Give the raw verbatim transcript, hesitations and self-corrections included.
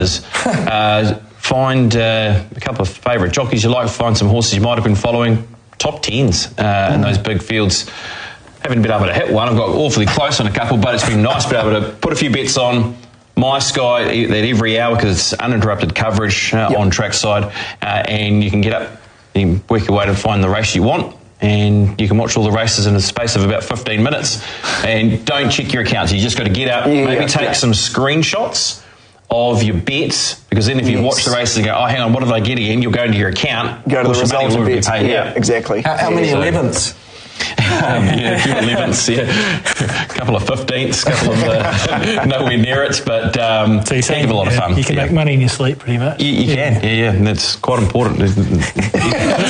uh, find uh, a couple of favourite jockeys you like, find some horses you might have been following, top tens uh, mm. in those big fields. Haven't been able to hit one. I've got awfully close on a couple, but it's been nice to be able to put a few bets on My Sky at every hour because it's uninterrupted coverage uh, yep. on trackside, uh, and you can get up, you can work your way to find the race you want, and you can watch all the races in the space of about fifteen minutes. And don't check your accounts. You just got to get up, yeah, maybe take yeah. some screenshots of your bets, because then if you yes. watch the races and go, oh, hang on, what did I get again? You'll go into your account. Go to the results and bets. Paid yeah, out. exactly. How, how yeah, many so. elevenths? Um, yeah, a few elevenths, yeah, a couple of fifteenths, a couple of uh, nowhere near it, but um, so you're saying, a lot yeah, of fun. You can yeah. make money in your sleep, pretty much. You, you yeah. can, yeah, yeah, and that's quite important.